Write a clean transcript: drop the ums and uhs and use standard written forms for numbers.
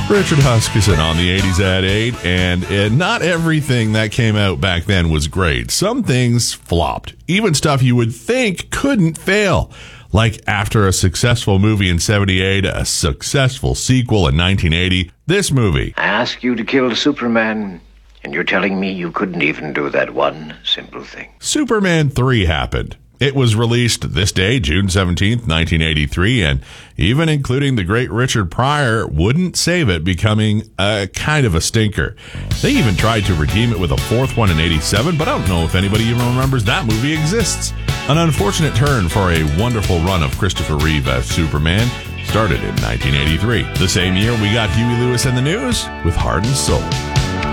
Richard Huskisson on the 80s at 8, and not everything that came out back then was great. Some things flopped, even stuff you would think couldn't fail. Like after a successful movie in 78, a successful sequel in 1980, this movie. I asked you to kill Superman, and you're telling me you couldn't even do that one simple thing. Superman 3 happened. It was released this day, June 17th, 1983, and even including the great Richard Pryor wouldn't save it, becoming a kind of a stinker. They even tried to redeem it with a fourth one in 87, but I don't know if anybody even remembers that movie exists. An unfortunate turn for a wonderful run of Christopher Reeve as Superman started in 1983. The same year, we got Huey Lewis and the News with Heart and Soul.